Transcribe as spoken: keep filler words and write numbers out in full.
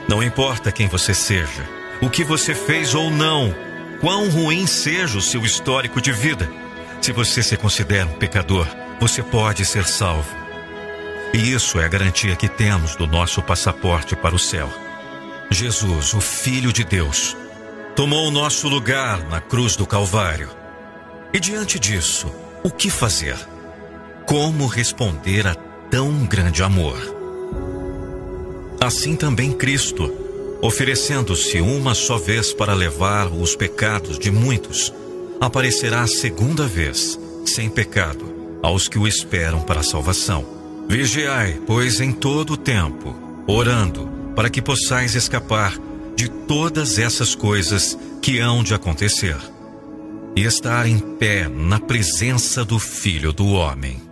Não importa quem você seja, o que você fez ou não, quão ruim seja o seu histórico de vida, se você se considera um pecador, você pode ser salvo. E isso é a garantia que temos do nosso passaporte para o céu. Jesus, o Filho de Deus, tomou o nosso lugar na cruz do Calvário. E diante disso, o que fazer? Como responder a tão grande amor? Assim também Cristo, oferecendo-se uma só vez para levar os pecados de muitos, aparecerá a segunda vez, sem pecado, aos que o esperam para a salvação. Vigiai, pois, em todo o tempo, orando, para que possais escapar de todas essas coisas que hão de acontecer, e estar em pé na presença do Filho do Homem.